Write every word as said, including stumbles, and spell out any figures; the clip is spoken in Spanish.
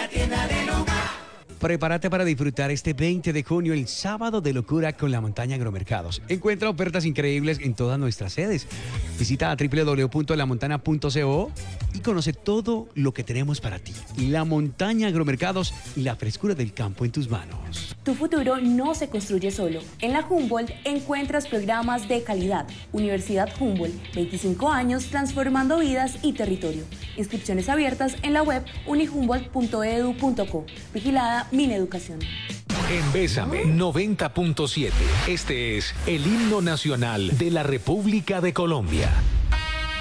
la tienda de Luca. Prepárate para disfrutar este veinte de junio el sábado de locura con la montaña Agromercados. Encuentra ofertas increíbles en todas nuestras sedes. Visita a doble u doble u doble u punto la montana punto co y conoce todo lo que tenemos para ti. La montaña Agromercados y la frescura del campo en tus manos. Tu futuro no se construye solo. En la Humboldt encuentras programas de calidad. Universidad Humboldt, veinticinco años transformando vidas y territorio. Inscripciones abiertas en la web unihumboldt punto e d u punto co. Vigilada Mineducación. En Bésame noventa punto siete, este es el himno nacional de la República de Colombia.